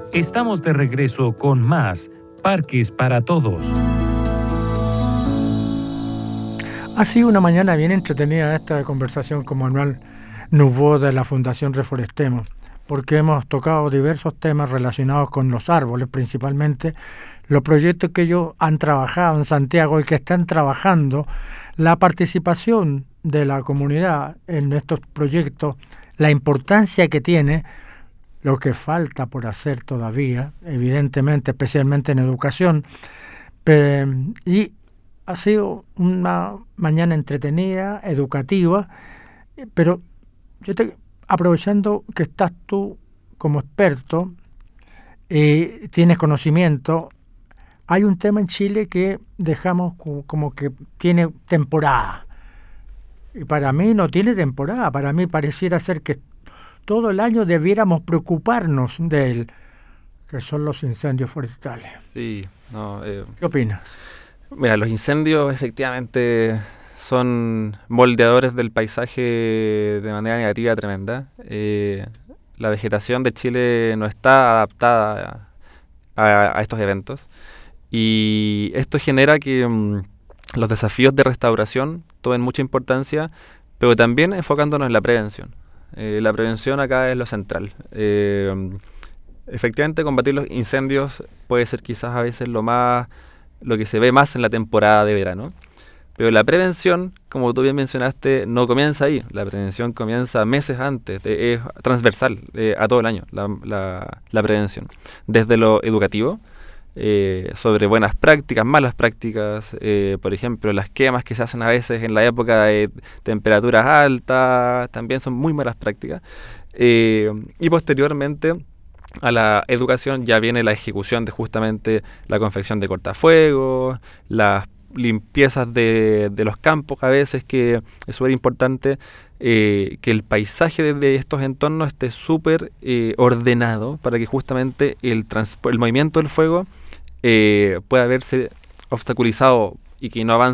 Estamos de regreso con más Parques para Todos. Ha sido una mañana bien entretenida esta conversación con Manuel Novoa de la Fundación Reforestemos, porque hemos tocado diversos temas relacionados con los árboles, principalmente los proyectos que ellos han trabajado en Santiago y que están trabajando, la participación de la comunidad en estos proyectos, la importancia que tiene, lo que falta por hacer todavía, evidentemente, especialmente en educación, y ha sido una mañana entretenida, educativa, pero aprovechando que estás tú como experto, tienes conocimiento, hay un tema en Chile que dejamos como que tiene temporada. Y para mí no tiene temporada, para mí pareciera ser que todo el año debiéramos preocuparnos de él, que son los incendios forestales. Sí, no. ¿Qué opinas? Mira, los incendios efectivamente son moldeadores del paisaje de manera negativa tremenda. La vegetación de Chile no está adaptada a estos eventos y esto genera que los desafíos de restauración tomen mucha importancia, pero también enfocándonos en la prevención. La prevención acá es lo central. Efectivamente, combatir los incendios puede ser quizás a veces lo que se ve más en la temporada de verano. Pero la prevención, como tú bien mencionaste, no comienza ahí. La prevención comienza meses antes, es transversal a todo el año, la prevención. Desde lo educativo, sobre buenas prácticas, malas prácticas, por ejemplo, las quemas que se hacen a veces en la época de temperaturas altas, también son muy malas prácticas. Y posteriormente a la educación ya viene la ejecución de justamente la confección de cortafuegos, las limpiezas de los campos a veces, que es súper importante que el paisaje de estos entornos esté súper ordenado para que justamente el movimiento del fuego pueda verse obstaculizado y que no avance